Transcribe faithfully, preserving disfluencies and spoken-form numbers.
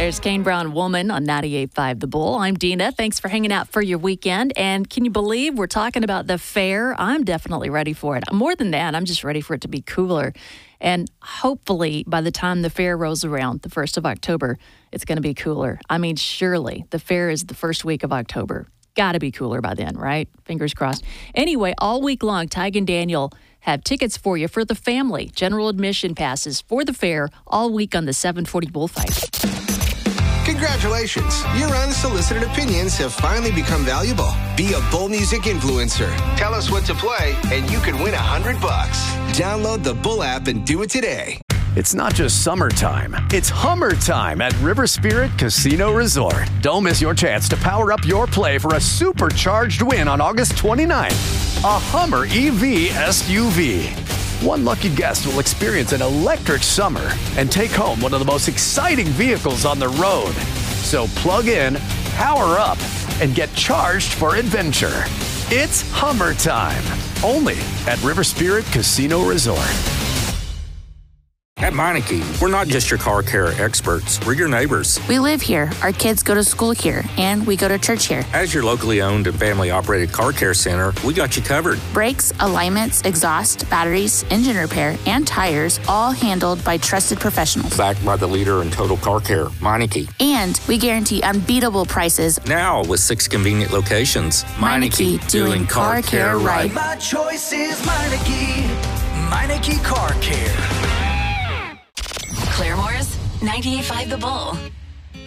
There's Kane Brown Woman on ninety-eight point five The Bull. I'm Dina. Thanks for hanging out for your weekend. And can you believe we're talking about the fair? I'm definitely ready for it. More than that, I'm just ready for it to be cooler. And hopefully by the time the fair rolls around, the first of October, it's going to be cooler. I mean, surely the fair is the first week of October. Got to be cooler by then, right? Fingers crossed. Anyway, all week long, Tig and Daniel have tickets for you for the family. General admission passes for the fair all week on the seven forty Bullfight. Congratulations. Your unsolicited opinions have finally become valuable. Be a Bull Music influencer. Tell us what to play, and you could win a hundred bucks. Download the Bull app and do it today. It's not just summertime, it's Hummer time at River Spirit Casino Resort. Don't miss your chance to power up your play for a supercharged win on August twenty-ninth. A Hummer E V S U V. One lucky guest will experience an electric summer and take home one of the most exciting vehicles on the road. So plug in, power up, and get charged for adventure. It's Hummer time, only at River Spirit Casino Resort. At Meineke, we're not just your car care experts, we're your neighbors. We live here, our kids go to school here, and we go to church here. As your locally owned and family-operated car care center, we got you covered. Brakes, alignments, exhaust, batteries, engine repair, and tires, all handled by trusted professionals. Backed by the leader in total car care, Meineke. And we guarantee unbeatable prices. Now with six convenient locations. Meineke, Meineke doing, doing car, car care right. My choice is Meineke. Meineke Car Care. Claremore's ninety-eight point five The Bull.